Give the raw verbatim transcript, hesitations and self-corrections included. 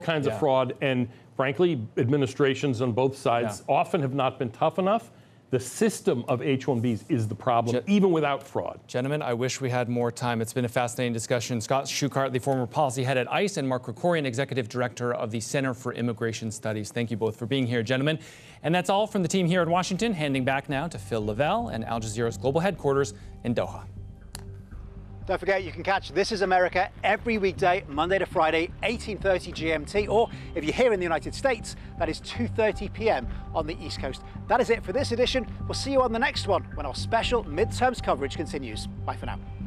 kinds Yeah. of fraud, and frankly, administrations on both sides Yeah. often have not been tough enough. The system of H one Bs is the problem, Gen- even without fraud. Gentlemen, I wish we had more time. It's been a fascinating discussion. Scott Schuchart, the former policy head at ICE, and Mark Krikorian, executive director of the Center for Immigration Studies. Thank you both for being here, gentlemen. And that's all from the team here in Washington. Handing back now to Phil Lavelle and Al Jazeera's global headquarters in Doha. Don't forget, you can catch This Is America every weekday, Monday to Friday, eighteen thirty G M T, or if you're here in the United States, that is two thirty p m on the East Coast. That is it for this edition. We'll see you on the next one when our special midterms coverage continues. Bye for now.